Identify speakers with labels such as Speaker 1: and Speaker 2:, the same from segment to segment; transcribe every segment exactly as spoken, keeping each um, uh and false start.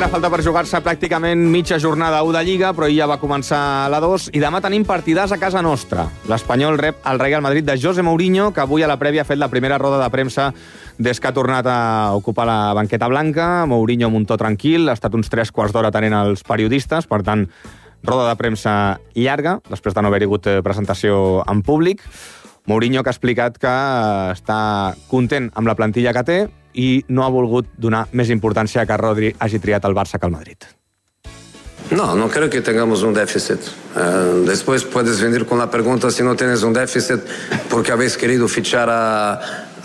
Speaker 1: Encara falta per jugar-se pràcticament mitja jornada u de Lliga, però ja va començar la dos, i demà tenim partidars a casa nostra. L'Espanyol rep el Real Madrid de José Mourinho, que avui a la prèvia ha fet la primera roda de premsa des que ha tornat a ocupar la banqueta blanca. Mourinho amb un to tranquil, ha estat uns tres quarts d'hora atenent els periodistes, per tant, roda de premsa llarga, després de no haver-hi hagut presentació en públic. Mourinho que ha explicat que està content amb la plantilla que té i no ha volgut donar més importància que Rodri hagi triat el Barça que el Madrid.
Speaker 2: No, no creo que tengamos un déficit. Uh, después puedes venir con la pregunta si no tienes un déficit porque habéis querido fichar a,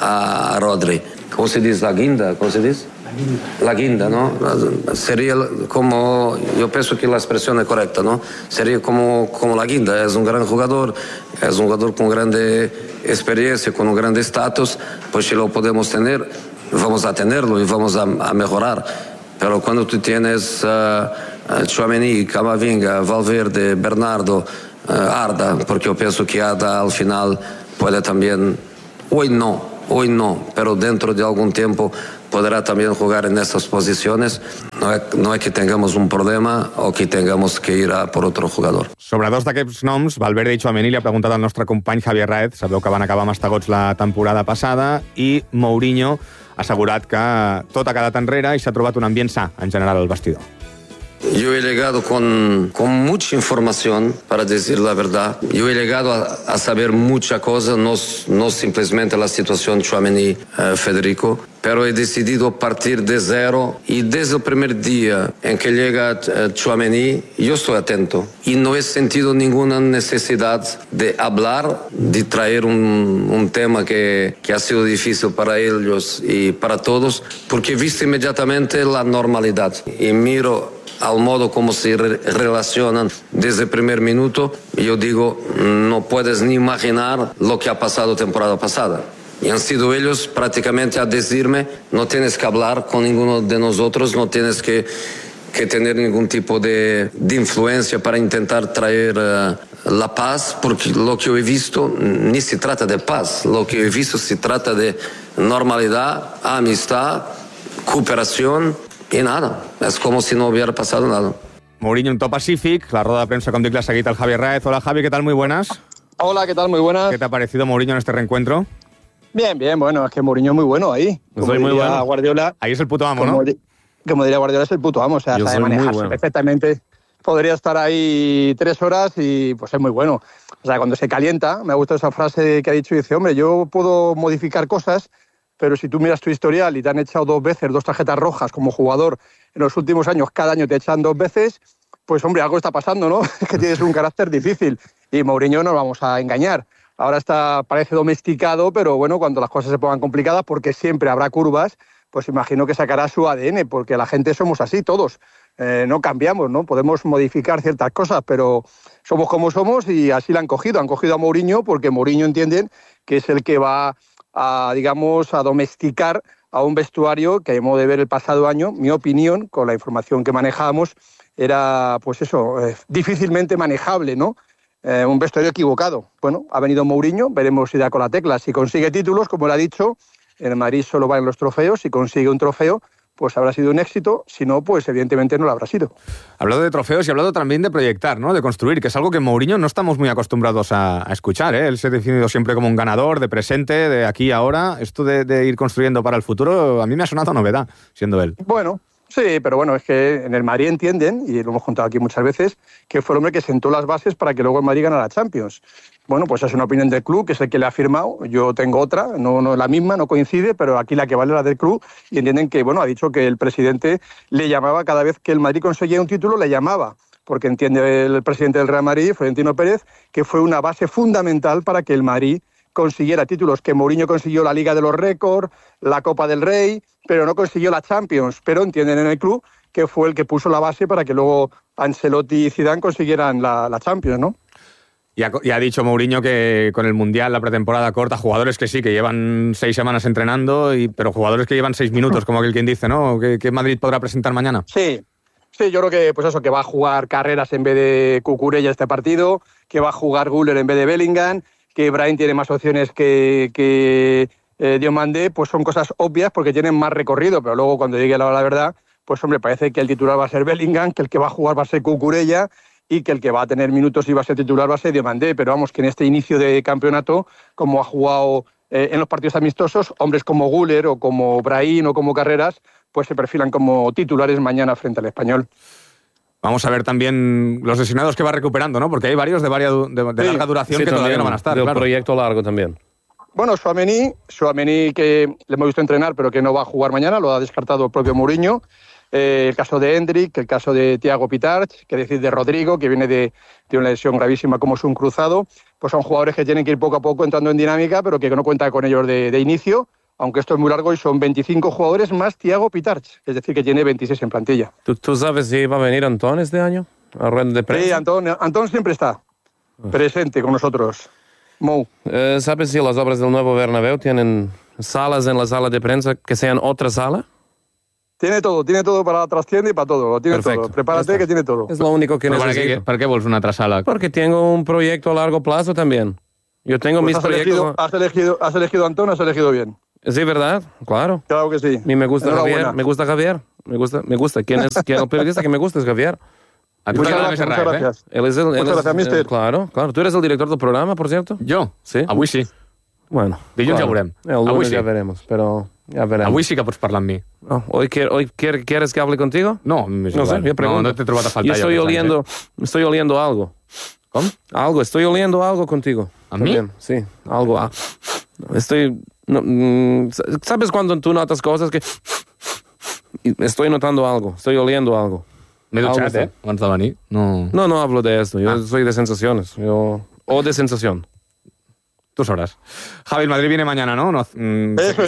Speaker 2: a Rodri. ¿Cómo se dice? ¿La guinda? ¿Cómo se dice? La guinda, ¿no? Sería como, yo pienso que la expresión es correcta, ¿no? Sería como, como la guinda. Es un gran jugador, es un jugador con grande experiencia, con un grande estatus, pues si lo podemos tener, vamos a tenerlo y vamos a, a mejorar. Pero cuando tú tienes uh, Tchouaméni, Camavinga, Valverde, Bernardo, uh, Arda, porque yo pienso que Arda al final puede también, hoy no, hoy no, pero dentro de algún tiempo podrá también jugar en estas posiciones. No es, no es que tengamos un problema o que tengamos que ir a por otro jugador.
Speaker 1: Sobre dos d'aquests noms, Valverde i Tchouaméni, li ha preguntat al nostre company Javier Raez. Sabeu que van acabar mastegots la temporada passada, i Mourinho ha assegurat que tot ha quedat enrere i s'ha trobat un ambient sa en general al vestidor.
Speaker 2: Yo he llegado con, con mucha información, para decir la verdad. Yo he llegado a, a saber mucha cosa, no, no simplemente la situación Tchouaméni-Federico, uh, pero he decidido partir de cero y desde el primer día en que llega uh, Tchouaméni, yo estoy atento y no he sentido ninguna necesidad de hablar, de traer un, un tema que, que ha sido difícil para ellos y para todos, porque he visto inmediatamente la normalidad y miro al modo como se re relacionan desde el primer minuto, yo digo, no puedes ni imaginar lo que ha pasado temporada pasada. Y han sido ellos prácticamente a decirme, no tienes que hablar con ninguno de nosotros, no tienes que, que tener ningún tipo de, de influencia para intentar traer uh, la paz, porque lo que yo he visto ni se trata de paz, lo que yo he visto se trata de normalidad, amistad, cooperación, i nada, és com si no hubiera pasado nada.
Speaker 1: Mourinho en to pacífic, la roda de prensa, com dic, la ha seguit el Javier Raez. Hola, Javi, ¿qué tal? Muy buenas.
Speaker 3: Hola, ¿qué tal? Muy buenas.
Speaker 1: ¿Qué te ha parecido Mourinho en este reencuentro?
Speaker 3: Bien, bien, bueno, es que Mourinho es muy bueno ahí.
Speaker 1: Como Soy muy bueno.
Speaker 3: Guardiola,
Speaker 1: ahí es el puto amo,
Speaker 3: como,
Speaker 1: ¿no?
Speaker 3: Como diría Guardiola, es el puto amo, o sea,
Speaker 1: Yo
Speaker 3: sabe manejarse bueno. perfectamente. Podría estar ahí tres horas y pues es muy bueno. O sea, cuando se calienta, me ha gustado esa frase que ha dicho y dice, hombre, yo puedo modificar cosas, pero si tú miras tu historial y te han echado dos veces dos tarjetas rojas como jugador en los últimos años, cada año te echan dos veces, pues hombre, algo está pasando, ¿no? Es que tienes un carácter difícil. Y Mourinho no nos vamos a engañar. Ahora está, parece domesticado, pero bueno, cuando las cosas se pongan complicadas, porque siempre habrá curvas, pues imagino que sacará su A D N, porque la gente somos así todos. Eh, no cambiamos, ¿no? Podemos modificar ciertas cosas, pero somos como somos y así la han cogido. Han cogido a Mourinho porque Mourinho entienden que es el que va a, digamos, a domesticar a un vestuario que, a modo de ver el pasado año, mi opinión, con la información que manejábamos, era, pues eso, eh, difícilmente manejable, ¿no? Eh, un vestuario equivocado. Bueno, ha venido Mourinho, veremos si da con la tecla. Si consigue títulos, como él ha dicho, en el Madrid solo van los trofeos. Si consigue un trofeo, pues habrá sido un éxito. Si no, pues evidentemente no lo habrá sido.
Speaker 1: Hablado de trofeos y hablado también de proyectar, ¿no? De construir, que es algo que Mourinho no estamos muy acostumbrados a, a escuchar, ¿eh? Él se ha definido siempre como un ganador, de presente, de aquí y ahora. Esto de, de ir construyendo para el futuro, a mí me ha sonado novedad, siendo él.
Speaker 3: Bueno, sí, pero bueno, es que en el Madrid entienden, y lo hemos contado aquí muchas veces, que fue el hombre que sentó las bases para que luego el Madrid ganara la Champions. Bueno, pues es una opinión del club, que es el que le ha firmado. Yo tengo otra, no, no la misma, no coincide, pero aquí la que vale es la del club, y entienden que, bueno, ha dicho que el presidente le llamaba cada vez que el Madrid conseguía un título, le llamaba, porque entiende el presidente del Real Madrid, Florentino Pérez, que fue una base fundamental para que el Madrid consiguiera títulos, que Mourinho consiguió la Liga de los Récords, la Copa del Rey, pero no consiguió la Champions, pero entienden en el club que fue el que puso la base para que luego Ancelotti y Zidane consiguieran la, la Champions, ¿no?
Speaker 1: Y ha, y ha dicho Mourinho que con el Mundial, la pretemporada corta, jugadores que sí, que llevan seis semanas entrenando, y, pero jugadores que llevan seis minutos, como aquel quien dice, ¿no? ¿Qué, qué Madrid podrá presentar mañana?
Speaker 3: Sí, sí, yo creo que pues eso, que va a jugar Carreras en vez de Cucurella este partido, que va a jugar Güler en vez de Bellingham, que Brahim tiene más opciones que, que eh, Diomandé, pues son cosas obvias porque tienen más recorrido, pero luego cuando llegue la hora de la verdad, pues hombre, parece que el titular va a ser Bellingham, que el que va a jugar va a ser Cucurella y que el que va a tener minutos y va a ser titular va a ser Diomandé. Pero vamos, que en este inicio de campeonato, como ha jugado eh, en los partidos amistosos, hombres como Güler o como Brahim o como Carreras, pues se perfilan como titulares mañana frente al Español.
Speaker 1: Vamos a ver también los lesionados que va recuperando, ¿no? Porque hay varios de, varias, de, de
Speaker 3: sí,
Speaker 1: larga duración
Speaker 4: sí,
Speaker 1: que todavía no van a estar.
Speaker 4: Del
Speaker 1: claro.
Speaker 4: proyecto largo también.
Speaker 3: Bueno, Tchouaméni, Tchouaméni que le hemos visto entrenar, pero que no va a jugar mañana, lo ha descartado el propio Mourinho. Eh, el caso de Endrick, el caso de Thiago Pitarch, que decir de Rodrigo, que viene de, de una lesión gravísima como es un cruzado. Pues son jugadores que tienen que ir poco a poco entrando en dinámica, pero que no cuenta con ellos de, de inicio, aunque esto es muy largo y son veinticinco jugadores más Thiago Pitarch, es decir, que tiene veintiséis en plantilla.
Speaker 4: ¿Tú, tú sabes si va a venir Antón este año a rueda de prensa?
Speaker 3: Sí, Antón, Antón siempre está presente con nosotros. Mou.
Speaker 4: Eh, ¿Sabes si las obras del nuevo Bernabéu tienen salas en la sala de prensa que sean otra sala?
Speaker 3: Tiene todo, tiene todo para la trastienda y para todo, tiene
Speaker 4: Perfecto.
Speaker 3: todo. Prepárate que tiene todo.
Speaker 4: Es lo único que
Speaker 1: ¿Pero para
Speaker 4: necesito.
Speaker 1: qué, ¿Para qué vols una altra sala?
Speaker 4: Porque tengo un proyecto a largo plazo también. Yo tengo
Speaker 3: Pues
Speaker 4: mis
Speaker 3: has,
Speaker 4: proyectos...
Speaker 3: elegido, has, elegido, has elegido a Antón, has elegido bien.
Speaker 4: Sí, ¿verdad? Claro.
Speaker 3: Claro que sí.
Speaker 4: A mí me gusta
Speaker 3: Enhorabuena.
Speaker 4: Javier. Me gusta Javier. Me gusta, me gusta. ¿Quién es, quién es el periodista que me gusta? Es Javier.
Speaker 1: A ti
Speaker 3: Muchas
Speaker 1: t'agrada
Speaker 3: gracias,
Speaker 1: més
Speaker 3: muchas
Speaker 1: Raep, eh?
Speaker 3: gracias.
Speaker 4: Él es el, él
Speaker 3: Muchas
Speaker 4: es-
Speaker 3: gracias, mister.
Speaker 4: eh, claro, claro. Tú eres el director del programa, por cierto.
Speaker 1: Jo?
Speaker 4: Sí.
Speaker 1: Avui sí.
Speaker 4: Bueno.
Speaker 1: Dilluns
Speaker 4: claro.
Speaker 1: ja veurem.
Speaker 4: El
Speaker 1: Avui
Speaker 4: lunes
Speaker 1: sí.
Speaker 4: ya veremos, pero ya veremos.
Speaker 1: Avui sí que pots parlar amb mi.
Speaker 4: No, hoy, quier- hoy quier- ¿Quieres que hable contigo?
Speaker 1: No, és
Speaker 4: No sé,
Speaker 1: igual.
Speaker 4: yo pregunto.
Speaker 1: No, no t'he trobat a faltar
Speaker 4: Yo estoy
Speaker 1: jo, aquests
Speaker 4: oliendo,
Speaker 1: anys,
Speaker 4: estoy oliendo algo.
Speaker 1: eh? Com?
Speaker 4: Algo, estoy oliendo algo contigo.
Speaker 1: ¿A mí?
Speaker 4: También, sí, algo. ah. Estoy... no, mm, ¿Sabes cuando tú notas cosas que... y estoy notando algo, estoy oliendo algo.
Speaker 1: M'he
Speaker 4: Algo
Speaker 1: dutxat,
Speaker 4: así.
Speaker 1: eh? Abans de venir. No...
Speaker 4: No, no hablo de esto, yo
Speaker 1: Ah.
Speaker 4: soy de sensaciones. Yo, o de sensación.
Speaker 1: Tú sabrás. Javi, el Madrid viene mañana, ¿no? no mm,
Speaker 3: Eso